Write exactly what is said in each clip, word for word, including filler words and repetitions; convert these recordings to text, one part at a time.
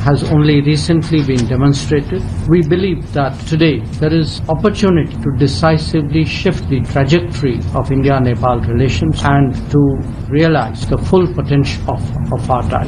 has only recently been demonstrated. We believe that today there is opportunity to decisively shift the trajectory of India-Nepal relations and to realize the full potential of, of our ties.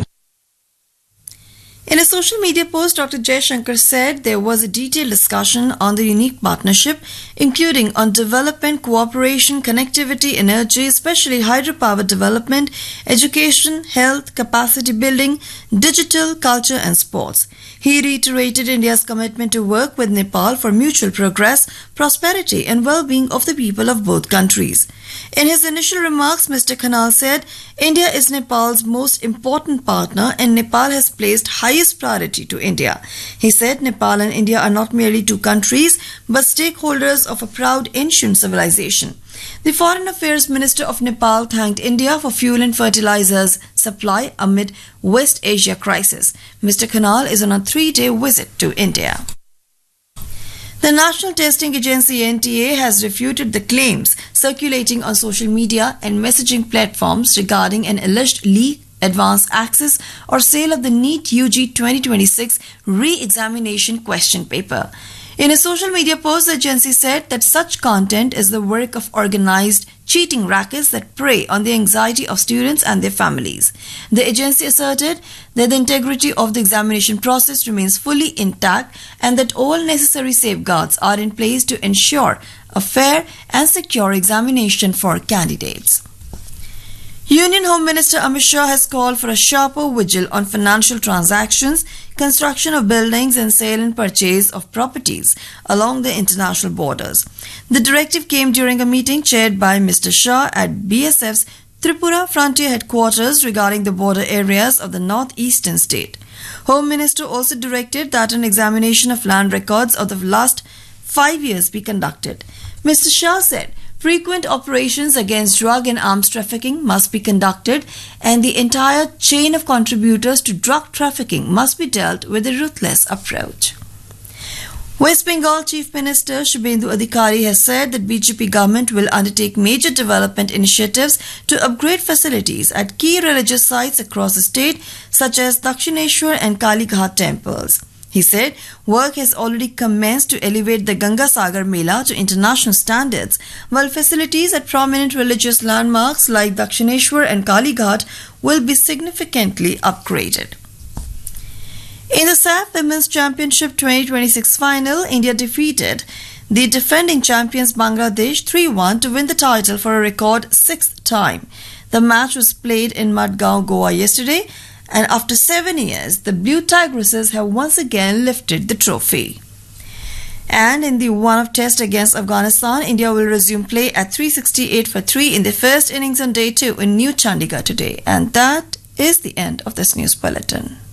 In a social media post, Doctor Jaishankar said there was a detailed discussion on the unique partnership, including on development, cooperation, connectivity, energy, especially hydropower development, education, health, capacity building, digital, culture and sports. He reiterated India's commitment to work with Nepal for mutual progress, prosperity and well-being of the people of both countries. In his initial remarks, Mister Khanal said, India is Nepal's most important partner and Nepal has placed highest priority to India. He said Nepal and India are not merely two countries but stakeholders of a proud ancient civilization. The Foreign Affairs Minister of Nepal thanked India for fuel and fertilizers supply amid West Asia crisis. Mister Khanal is on a three-day visit to India. The National Testing Agency N T A has refuted the claims circulating on social media and messaging platforms regarding an alleged leak, advance access or sale of the NEET U G twenty twenty-six re-examination question paper. In a social media post, the agency said that such content is the work of organized cheating rackets that prey on the anxiety of students and their families. The agency asserted that the integrity of the examination process remains fully intact and that all necessary safeguards are in place to ensure a fair and secure examination for candidates. Union Home Minister Amit Shah has called for a sharper vigil on financial transactions, construction of buildings and sale and purchase of properties along the international borders. The directive came during a meeting chaired by Mister Shah at B S F's Tripura Frontier Headquarters regarding the border areas of the northeastern state. Home Minister also directed that an examination of land records of the last five years be conducted. Mister Shah said frequent operations against drug and arms trafficking must be conducted and the entire chain of contributors to drug trafficking must be dealt with a ruthless approach. West Bengal Chief Minister Shubhendu Adhikari has said that B J P government will undertake major development initiatives to upgrade facilities at key religious sites across the state such as Dakshineshwar and Kali Ghat temples. He said work has already commenced to elevate the Ganga Sagar Mela to international standards, while facilities at prominent religious landmarks like Dakshineshwar and Kali Ghat will be significantly upgraded. In the S A F Women's Championship twenty twenty-six final, India defeated the defending champions Bangladesh three one to win the title for a record sixth time. The match was played in Madgaon, Goa yesterday, and after seven years, the Blue Tigresses have once again lifted the trophy. And in the one-off test against Afghanistan, India will resume play at three sixty-eight for three in the first innings on day two in New Chandigarh today. And that is the end of this news bulletin.